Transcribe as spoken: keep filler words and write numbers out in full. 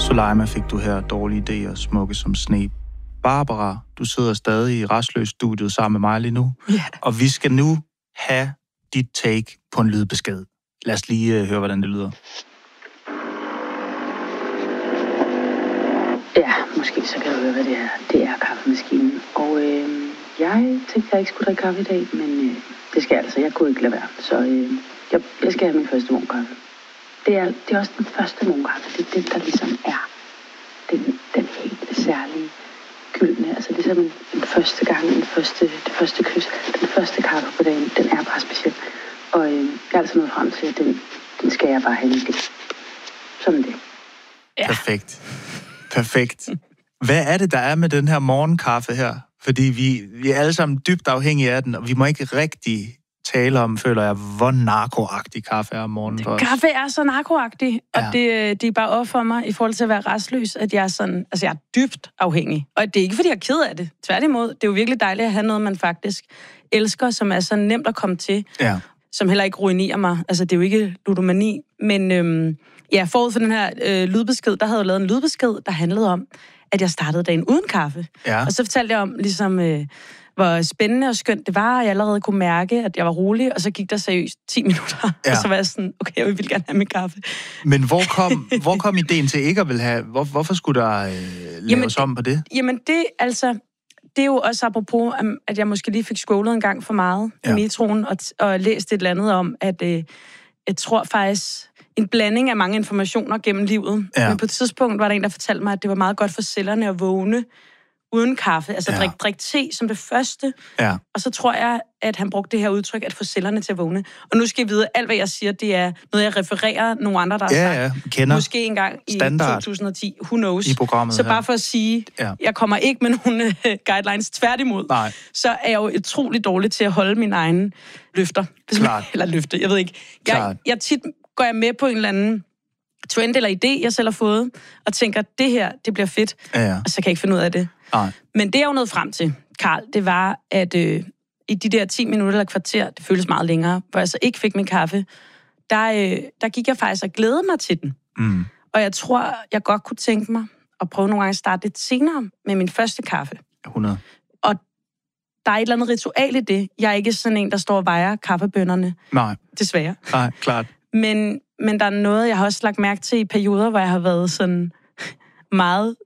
Soleima fik du her dårlige idéer, smukke som sne. Barbara, du sidder stadig i Rastløs-studiet sammen med mig lige nu. Ja. Og vi skal nu have dit take på en lydbesked. Lad os lige uh, høre, hvordan det lyder. Ja, måske så kan du høre, hvad det er. Det er kaffemaskinen. Og øh, jeg tænkte, jeg ikke skulle drikke kaffe i dag, men øh, det skal jeg altså. Jeg kunne ikke lade være. Så øh, jeg, jeg skal have min første morgenkaffe. Det er, det er også den første morgenkaffe. Det er den, der ligesom er den, den helt særlige gyldne. Altså ligesom en, en første gang, en første, det første kys, den første kaffe på dagen, den er bare speciel. Og øh, jeg er altså nået frem til, at den, den skal jeg bare have i det. Sådan det. Ja. Perfekt. Perfekt. Hvad er det, der er med den her morgenkaffe her? Fordi vi, vi er alle sammen dybt afhængige af den, og vi må ikke rigtig tale om, føler jeg, hvor narkoagtig kaffe er om morgenen for os. Kaffe er så narkoagtig, og ja. det, det er bare op for mig i forhold til at være rastløs, at jeg er sådan, altså jeg er dybt afhængig. Og det er ikke, fordi jeg er ked af det. Tværtimod, det er jo virkelig dejligt at have noget, man faktisk elsker, som er så nemt at komme til, ja. som heller ikke ruinerer mig. Altså det er jo ikke ludomani, men øhm, ja, forud for den her øh, lydbesked, der havde jeg lavet en lydbesked, der handlede om, at jeg startede dagen uden kaffe. Ja. Og så fortalte jeg om, ligesom, øh, hvor spændende og skønt det var, og jeg allerede kunne mærke, at jeg var rolig, og så gik der seriøst ti minutter, ja. Og så var jeg sådan, okay, jeg vil gerne have min kaffe. Men hvor kom, hvor kom ideen til ikke at vil have, hvor, hvorfor skulle der øh, laves jamen, om på det? Jamen det, altså, det er jo også apropos, at jeg måske lige fik scrollet en gang for meget ja. i metroen, og, og læst et eller andet om, at øh, jeg tror faktisk en blanding af mange informationer gennem livet. Ja. Men på et tidspunkt var der en, der fortalte mig, at det var meget godt for cellerne at vågne uden kaffe. Altså ja. drik, drik te som det første. Ja. Og så tror jeg, at han brugte det her udtryk, at få cellerne til at vågne. Og nu skal I vide, at alt hvad jeg siger, det er noget, jeg refererer nogle andre, der har ja, sagt. Ja, kender. Måske engang i standard. to tusind og ti. Who knows? I programmet så bare her. for at sige, ja. jeg kommer ikke med nogle uh, guidelines tværtimod. Nej. Så er jeg jo utrolig dårlig til at holde mine egne løfter. Klart. Eller løfte, jeg ved ikke. Jeg, jeg tit går jeg med på en eller anden trend eller idé, jeg selv har fået, og tænker, det her, det bliver fedt. Ja, ja. Og så kan jeg ikke finde ud af det. Nej. Men det, jeg jo nåede frem til, Karl, det var, at øh, i de der ti minutter eller kvarter, det føles meget længere, hvor jeg så ikke fik min kaffe, der, øh, der gik jeg faktisk og glædede mig til den. Mm. Og jeg tror, jeg godt kunne tænke mig at prøve nogle gange at starte lidt senere med min første kaffe. hundrede. Og der er et eller andet ritual i det. Jeg er ikke sådan en, der står og vejer kaffebønnerne. Nej. Desværre. Nej, klart. Men, men der er noget, jeg har også lagt mærke til i perioder, hvor jeg har været sådan meget